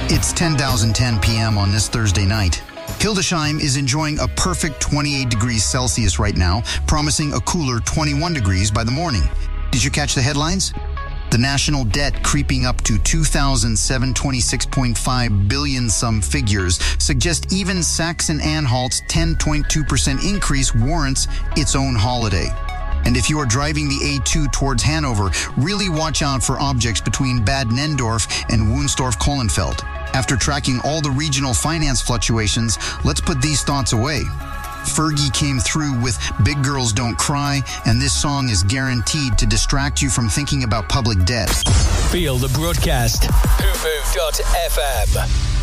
It's 10:10 p.m. on this Thursday night. Hildesheim is enjoying a perfect 28 degrees Celsius right now, promising a cooler 21 degrees by the morning. Did you catch the headlines? The national debt creeping up to 2,726.5 billion some figures suggest even Saxon-Anhalt's 10.2% increase warrants its own holiday. And if you are driving the A2 towards Hanover, really watch out for objects between Bad Nendorf and Wunstorf-Kohlenfeld. After tracking all the regional finance fluctuations, let's put these thoughts away. Fergie came through with Big Girls Don't Cry, and this song is guaranteed to distract you from thinking about public debt. Feel the broadcast. Hoofoo.fm.